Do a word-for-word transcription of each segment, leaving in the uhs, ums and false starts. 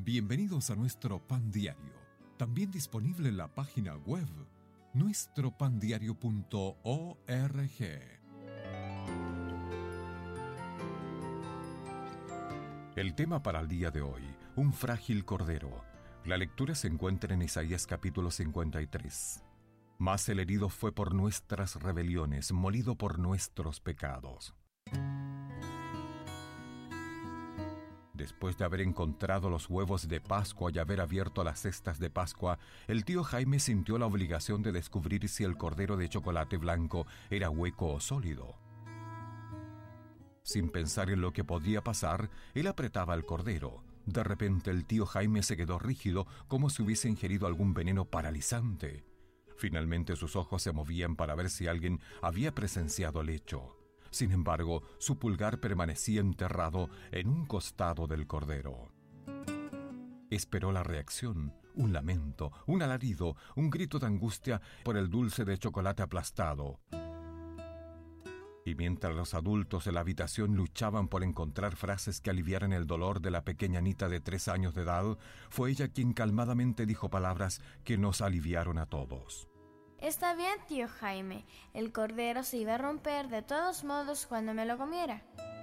Bienvenidos a nuestro Pan Diario, también disponible en la página web nuestro pan diario punto org. El tema para el día de hoy, un frágil cordero. La lectura se encuentra en Isaías capítulo cincuenta y tres. Mas el herido fue por nuestras rebeliones, molido por nuestros pecados. Después de haber encontrado los huevos de Pascua y haber abierto las cestas de Pascua, el tío Jaime sintió la obligación de descubrir si el cordero de chocolate blanco era hueco o sólido. Sin pensar en lo que podía pasar, él apretaba el cordero. De repente el tío Jaime se quedó rígido, como si hubiese ingerido algún veneno paralizante. Finalmente sus ojos se movían para ver si alguien había presenciado el hecho. Sin embargo, su pulgar permanecía enterrado en un costado del cordero. Esperó la reacción, un lamento, un alarido, un grito de angustia por el dulce de chocolate aplastado. Y mientras los adultos de la habitación luchaban por encontrar frases que aliviaran el dolor de la pequeña Anita de tres años de edad, fue ella quien calmadamente dijo palabras que nos aliviaron a todos. Está bien, tío Jaime. El cordero se iba a romper de todos modos cuando me lo comiera.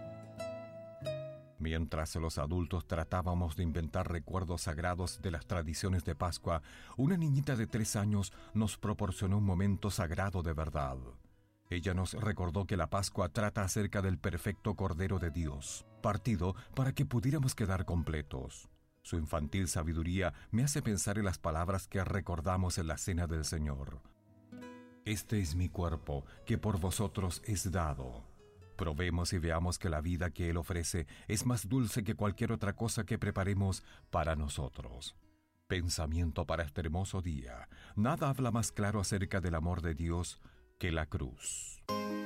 Mientras los adultos tratábamos de inventar recuerdos sagrados de las tradiciones de Pascua, una niñita de tres años nos proporcionó un momento sagrado de verdad. Ella nos recordó que la Pascua trata acerca del perfecto Cordero de Dios, partido para que pudiéramos quedar completos. Su infantil sabiduría me hace pensar en las palabras que recordamos en la Cena del Señor. Este es mi cuerpo, que por vosotros es dado. Probemos y veamos que la vida que Él ofrece es más dulce que cualquier otra cosa que preparemos para nosotros. Pensamiento para este hermoso día. Nada habla más claro acerca del amor de Dios que la cruz.